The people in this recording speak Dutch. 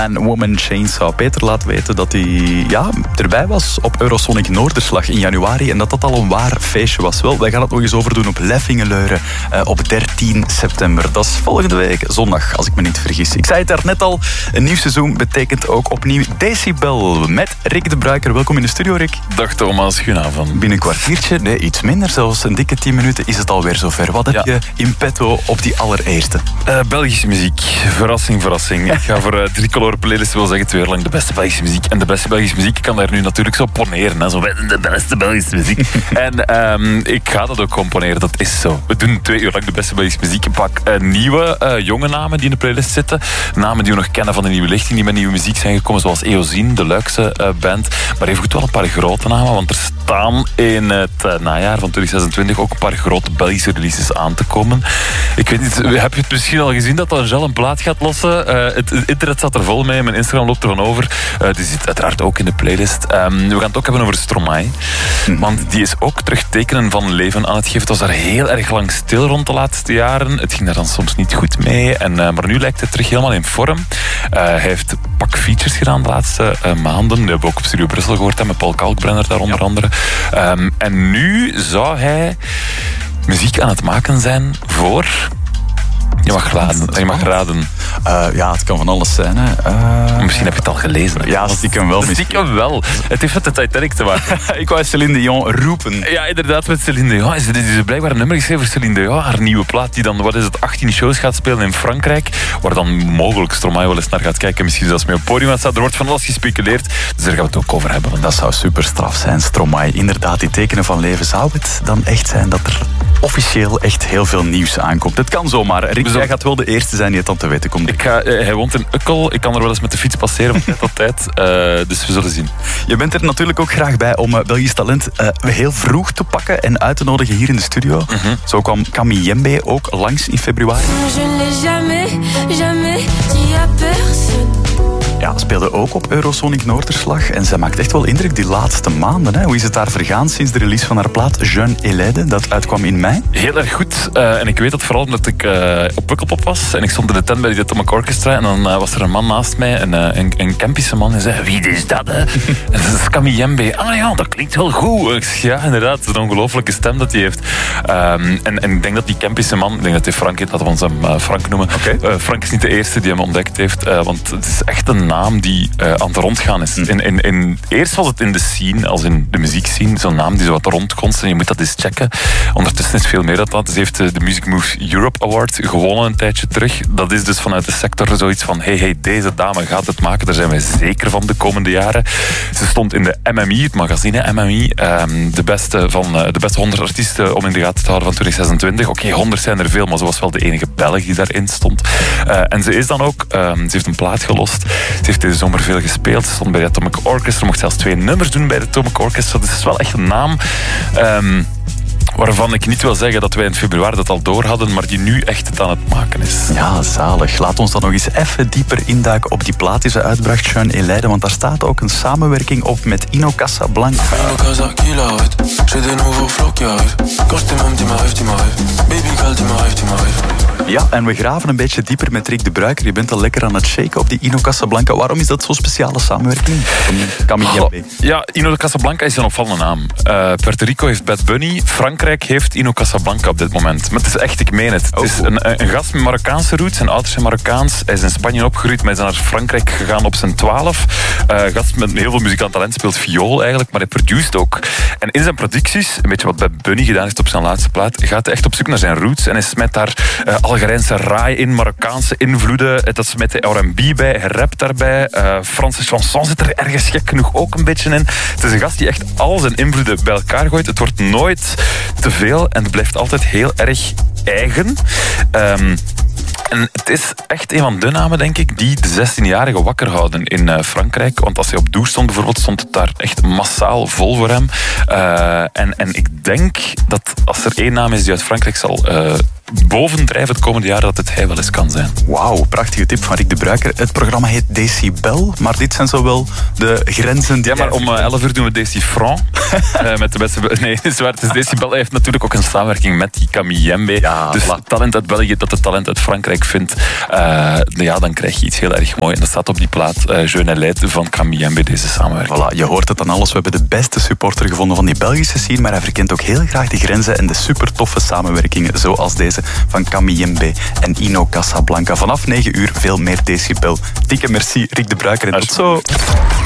Man Woman Chainsaw. Peter laat weten dat hij erbij was op Eurosonic Noorderslag in januari en dat al een waar feestje was. Wel, wij gaan het nog eens overdoen op Leffingeleuren op 13 september. Dat is volgende week zondag, als ik me niet vergis. Ik zei het daarnet al, een nieuw seizoen betekent ook opnieuw Decibel met Rick de Bruiker. Welkom in de studio, Rick. Dag Thomas, goedenavond. Binnen een kwartiertje, nee, iets minder, zelfs een dikke 10 minuten is het alweer zover. Wat heb je in petto op die allereerste? Belgische muziek. Verrassing. Ik ga voor Tricolore Playlist wil zeggen 2 uur lang de beste Belgische muziek. En de beste Belgische muziek kan daar nu natuurlijk zo poneren. Hè? Zo de beste Belgische muziek. En ik ga dat ook componeren, dat is zo. We doen 2 uur lang de beste Belgische muziek. Ik pak nieuwe, jonge namen die in de playlist zitten. Namen die we nog kennen van de nieuwe lichting, die met nieuwe muziek zijn gekomen, zoals Eozine, de Luikse band. Maar even goed wel een paar grote namen, want er staan in het najaar van 2026 ook een paar grote Belgische releases aan te komen. Ik weet niet, heb je het misschien al gezien dat Angel een plaat gaat lossen? Het internet staat er vol mee, mijn Instagram loopt ervan over. Die zit uiteraard ook in de playlist. We gaan het ook hebben over Stromae. Want die is ook terugtekenen van leven aan het geven. Het was daar heel erg lang stil rond de laatste jaren. Het ging daar dan soms niet goed mee. Maar nu lijkt hij terug helemaal in vorm. Hij heeft pak features gedaan de laatste maanden. We hebben ook op Studio Brussel gehoord, met Paul Kalkbrenner daar onder andere. En nu zou hij muziek aan het maken zijn voor... Je mag raden. Het kan van alles zijn. Hè. Misschien heb je het al gelezen. Ja, stiekem wel. Stiekem wel. Het heeft met de Titanic te maken. Ik wou Céline Dion roepen. Ja, inderdaad, met Céline Dion. Is blijkbaar een nummer geschreven voor Céline Dion. Haar nieuwe plaat die dan, 18 shows gaat spelen in Frankrijk. Waar dan mogelijk Stromae wel eens naar gaat kijken. Misschien zelfs mee op het podium staat. Er wordt van alles gespeculeerd. Dus daar gaan we het ook over hebben. Dat zou super straf zijn, Stromae. Inderdaad, die tekenen van leven. Zou het dan echt zijn dat er officieel echt heel veel nieuws aankomt? Het kan zomaar. Rick, jij gaat wel de eerste zijn die het dan te weten komt. Hij woont in Ukkel. Ik kan er wel eens met de fiets passeren van tijd tot tijd. Dus we zullen zien. Je bent er natuurlijk ook graag bij om Belgisch talent heel vroeg te pakken en uit te nodigen hier in de studio. Zo kwam Camille Jembe ook langs in februari. Ja, speelde ook op Eurosonic Noorderslag. En zij maakt echt wel indruk die laatste maanden. Hè. Hoe is het daar vergaan sinds de release van haar plaat Jeune et Laide, dat uitkwam in mei? Heel erg goed. En ik weet dat vooral omdat ik op Pukkelpop was. En ik stond in de tent bij de Atomic Orchestra. En dan was er een man naast mij, een Kempische man. En zei, wie is dat? Hè? En dat is Camille Jembe. Ah ja, dat klinkt wel goed. Ik zeg, ja, inderdaad. Een ongelooflijke stem dat hij heeft. En ik denk dat die Kempische man, ik denk dat hij Frank heet, laten we ons hem Frank noemen. Okay. Frank is niet de eerste die hem ontdekt heeft. Want het is echt een naam die aan het rondgaan is. Eerst was het in de scene, als in de muziekscene, zo'n naam die zo wat rondkonst. En je moet dat eens checken. Ondertussen is veel meer dan dat. Ze heeft de Music Moves Europe Award gewonnen een tijdje terug. Dat is dus vanuit de sector zoiets van hey, deze dame gaat het maken. Daar zijn wij zeker van de komende jaren. Ze stond in de MMI, het magazine MMI, de beste 100 artiesten om in de gaten te houden van 2026. Oké, 100 zijn er veel, maar ze was wel de enige Belg die daarin stond. En ze is dan ook, ze heeft een plaat gelost. Ze heeft deze zomer veel gespeeld. Ze stond bij de Atomic Orchestra, mocht zelfs 2 nummers doen bij de Atomic Orchestra. Dus het is wel echt een naam waarvan ik niet wil zeggen dat wij in februari dat al door hadden, maar die nu echt het aan het maken is. Ja, zalig. Laat ons dan nog eens even dieper induiken op die plaat die ze uitbracht, Jeune et Laide, want daar staat ook een samenwerking op met Ino Casablanca. Ja, en we graven een beetje dieper met Rick de Bruiker. Je bent al lekker aan het shaken op die Ino Casablanca. Waarom is dat zo'n speciale samenwerking? Camille Jembe. Ja, Ino Casablanca is een opvallende naam. Puerto Rico heeft Bad Bunny. Frankrijk heeft Ino Casablanca op dit moment. Maar het is echt, ik meen het. Het is een gast met Marokkaanse roots. Zijn ouders zijn Marokkaans. Hij is in Spanje opgegroeid, maar hij is naar Frankrijk gegaan op zijn 12. Gast met heel veel muzikaal talent, speelt viool eigenlijk, maar hij produceert ook. En in zijn producties, een beetje wat Bad Bunny gedaan heeft op zijn laatste plaat, gaat hij echt op zoek naar zijn roots. En hij smet daar Algerijnse raai in, Marokkaanse invloeden. Dat smet hij R&B bij, hij rapt daarbij. Franse chanson zit er ergens gek genoeg ook een beetje in. Het is een gast die echt al zijn invloeden bij elkaar gooit. Het wordt nooit te veel en het blijft altijd heel erg eigen. En het is echt een van de namen, denk ik, die de 16-jarige wakker houden in Frankrijk. Want als hij op douche stond bijvoorbeeld, stond het daar echt massaal vol voor hem. En ik denk dat als er één naam is die uit Frankrijk zal bovendrijven het komende jaar dat het hij wel eens kan zijn. Wauw, prachtige tip van Rick de Bruiker. Het programma heet Decibel, maar dit zijn zo wel de grenzen... Ja, maar om 11 uur doen we Decifran. Met de beste... Nee, het is waar. Het is Decibel. Hij heeft natuurlijk ook een samenwerking met die Camille Jembe. Ja, dus voilà. talent uit België dat het talent uit Frankrijk vindt. Ja, dan krijg je iets heel erg mooi. En dat staat op die plaat Jeune et Laid van Camille Jembe, deze samenwerking. Voilà, je hoort het aan alles. We hebben de beste supporter gevonden van die Belgische scene, maar hij verkent ook heel graag de grenzen en de super toffe samenwerkingen, zoals deze van Camille Jembe en Ino Casablanca. Vanaf 9 uur veel meer Decibel. Dikke merci, Rick de Bruiker, en tot zo.